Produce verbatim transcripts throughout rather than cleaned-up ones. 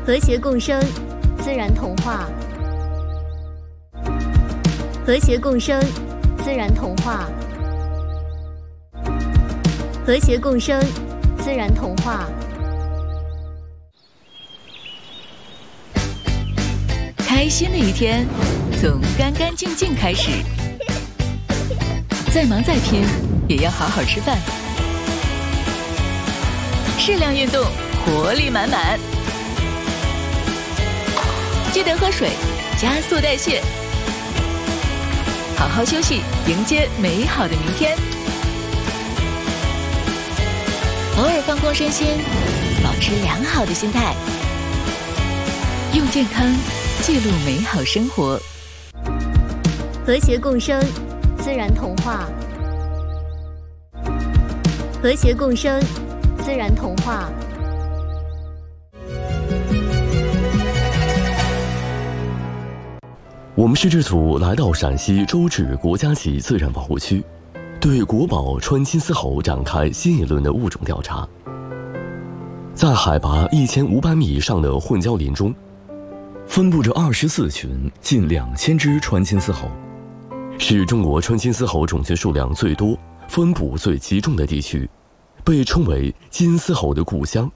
和谐共生，自然童话。和谐共生，自然童话。和谐共生，自然童话。 开心的一天，从干干净净开始。再忙再拼，也要好好吃饭。适量运动，活力满满。记得喝水，加速代谢。好好休息，迎接美好的明天。偶尔放空身心，保持良好的心态，用健康记录美好生活。 和谐共生，自然童话。和谐共生，自然童话。 我们摄制组来到陕西周至国家级自然保护区，对国宝川金丝猴展开新一轮的物种调查。在海拔一千五百米以上的混交林中，分布着二十四群近两千只川金丝猴，是中国川金丝猴种群数量最多、分布最集中的地区，被称为金丝猴的故乡。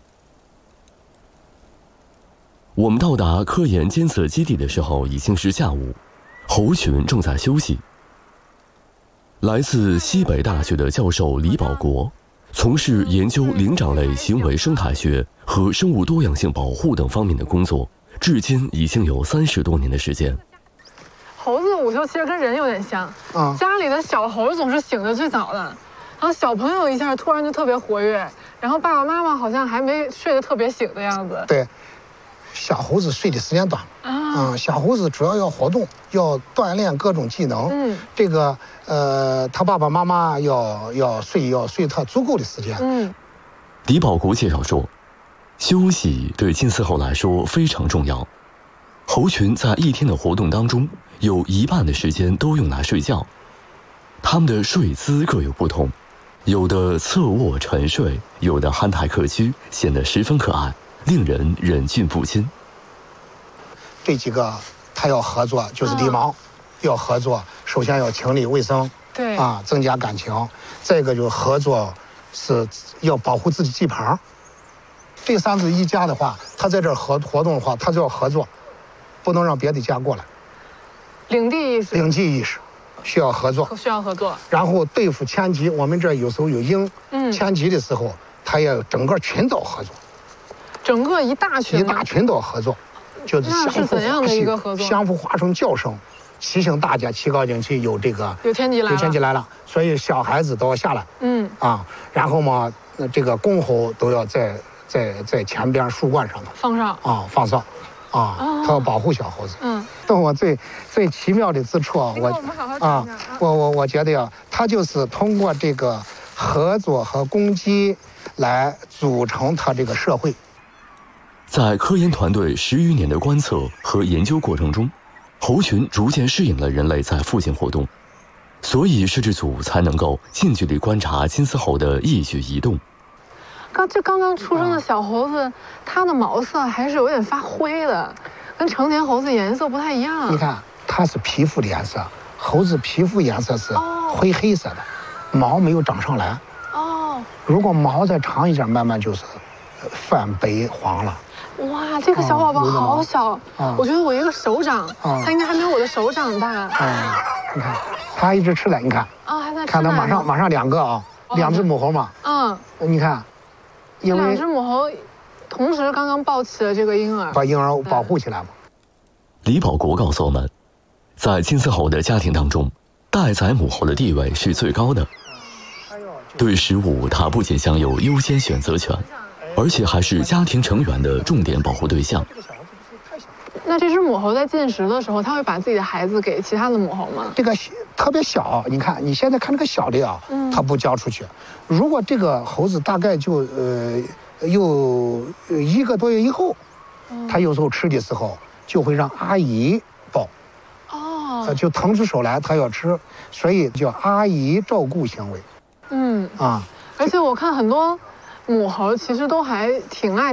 我们到达科研监测基地的时候已经是下午，猴群正在休息。来自西北大学的教授李保国，从事研究灵长类行为生态学和生物多样性保护等方面的工作，至今已经有三十多年的时间。 猴子午休其实跟人有点像，嗯，家里的小猴总是醒得最早的，然后小朋友一下突然就特别活跃，然后爸爸妈妈好像还没睡得特别醒的样子。 对。小猴子睡的时间短啊、嗯，小猴子主要要活动，要锻炼各种技能。嗯，这个呃，他爸爸妈妈要要睡，要睡他足够的时间。嗯， 李保国介绍说，休息对金丝猴来说非常重要。猴群在一天的活动当中，有一半的时间都用来睡觉。它们的睡姿各有不同，有的侧卧沉睡，有的憨态可掬，显得十分可爱。令人忍俊不禁。 这几个他要合作，就是狸猫、哦、要合作，首先要清理卫生， 对啊，增加感情。再一个就合作是要保护自己地盘。这三只一家的话，他在这儿活活动的话，他就要合作，不能让别的家过来。 领地意识， 领地意识需要合作， 需要合作。 然后对付迁徙，我们这儿有时候有鹰，嗯，迁徙的时候，他要整个群岛合作。 整个一大群一大群岛合作，就是相互怎样的一个合作？ 相互发出叫声，提醒大家提高警惕，有这个有天敌来了， 有天敌来了，所以小孩子都要下来，嗯啊，然后嘛，这个公猴都要在在在前边树冠上头放哨啊，放哨啊，他要保护小猴子。嗯，但我最最奇妙的之处啊， 我啊，我我我觉得呀，他就是通过这个合作和攻击来组成他这个社会。 在科研团队十余年的观测和研究过程中，猴群逐渐适应了人类在附近活动，所以摄制组才能够近距离观察金丝猴的一举一动。 刚这刚刚出生的小猴子，它的毛色还是有点发灰的，跟成年猴子颜色不太一样。 你看，它是皮肤的颜色，猴子皮肤颜色是灰黑色的，哦、毛没有长上来。哦，如果毛再长一点，慢慢就是泛白黄了。 哇，这个小宝宝好小，啊、我觉得我一个手掌，啊、它应该还没有我的手掌大。 啊，你看，它一直吃奶，你看， 啊，还在吃奶。 看它马上马上两个啊，哦、两只母猴嘛。嗯，你看， 因为两只母猴同时刚刚抱起了这个婴儿， 把婴儿保护起来嘛。 李保国告诉我们，在金丝猴的家庭当中，待宰母猴的地位是最高的。对食物，它不仅享有优先选择权。而且还是家庭成员的重点保护对象。 那这只母猴在进食的时候，它会把自己的孩子给其他的母猴吗？ 这个特别小，你看你现在看这个小的啊，嗯、它不交出去。如果这个猴子大概就呃有一个多月以后，嗯、它有时候吃的时候就会让阿姨抱。哦。就腾出手来，它要吃，所以叫阿姨照顾行为。嗯。啊。 而且我看很多母猴其实都还挺爱